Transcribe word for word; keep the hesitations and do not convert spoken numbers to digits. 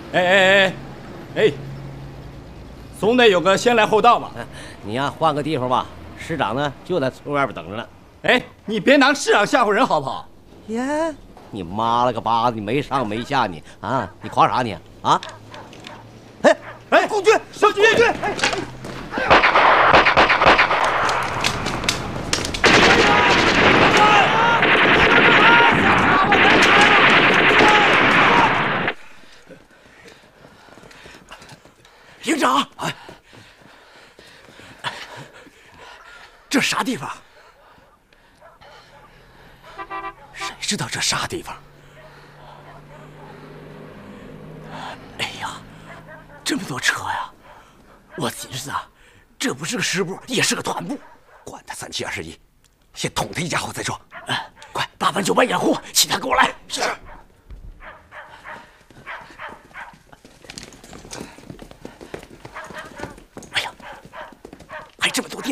哎哎哎，哎，总得有个先来后到吧？ 你呀，换个地方吧。市长呢，就在村外边等着呢。 哎，你别拿市长吓唬人好不好？ 耶，你妈了个巴子，你没上没下你啊？你夸啥你啊？哎哎，共军，小军，共军！哎营长，哎，这啥地方？谁知道这啥地方？哎呀，这么多车呀！我寻思啊，这不是个师部，也是个团部，管他三七二十一，先捅他一家伙再说。哎，快八班九班掩护，其他给我来。是。